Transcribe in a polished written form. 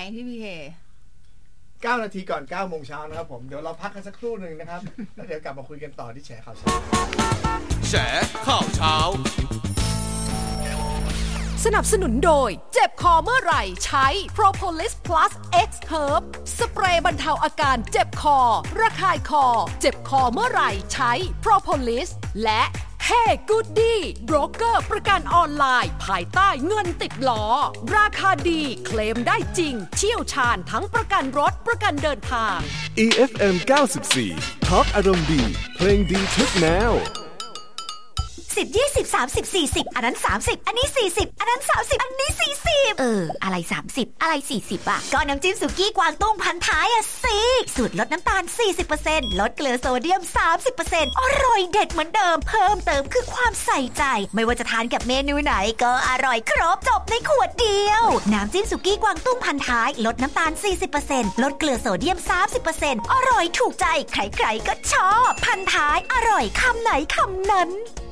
พี่พีเค 9 นาทีก่อน 9 โมงเช้านะครับผมเดี๋ยวเราพักกันสักครู่หนึ่งนะครับแล้วเดี๋ยวกลับมาคุยกันต่อที่แฉข่าวเช้าแฉข่าวเช้าสนับสนุนโดยเจ็บคอเมื่อไหร่ใช้ Propolis Plus X Herb สเปรย์บรรเทาอาการเจ็บคอระคายคอเจ็บคอเมื่อไหร่ใช้ Propolis และ Hey Goody โบรกเกอร์ประกันออนไลน์ภายใต้เงินติดล้อราคาดีเคลมได้จริงเชี่ยวชาญทั้งประกันรถประกันเดินทาง EFM 94 Talk อารมณ์ดีเพลงดีทุกแนว 10 20 30 40อันนั้น30อันนี้40อันนั้น30อันนี้40อะไร30อะไร40อ่ะก็น้ำจิ้มสุกี้กวางตุ้งพันท้ายอ่ะสิสูตรลดน้ำตาล 40% ลดเกลือโซเดียม 30% อร่อยเด็ดเหมือนเดิมเพิ่มเติมคือความใส่ใจไม่ว่าจะทานกับเมนูไหนก็อร่อยครบจบในขวดเดียวน้ำจิ้มสุกี้กวางตุ้งพันท้ายลดน้ำตาล 40% ลดเกลือโซเดียม 30% อร่อยถูกใจใครๆก็ชอบพันท้ายอร่อยคำไหนคำนั้น